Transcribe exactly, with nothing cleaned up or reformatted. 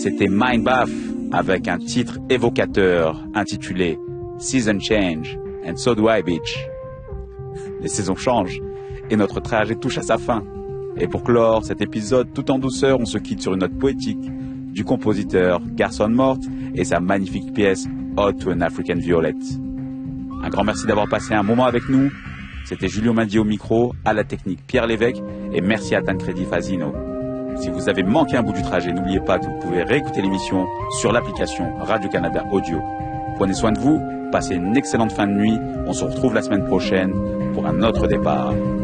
c'était Mindbath avec un titre évocateur intitulé Season Change and So Do I Bitch. Les saisons changent et notre trajet touche à sa fin. Et pour clore cet épisode tout en douceur, on se quitte sur une note poétique du compositeur Garson Mort et sa magnifique pièce Ode to an African Violet. Un grand merci d'avoir passé un moment avec nous. C'était Julio Mandi au micro, à la technique Pierre Lévesque et merci à Tancredi Fazino. Si vous avez manqué un bout du trajet, n'oubliez pas que vous pouvez réécouter l'émission sur l'application Radio-Canada Audio. Prenez soin de vous, passez une excellente fin de nuit. On se retrouve la semaine prochaine pour un autre départ.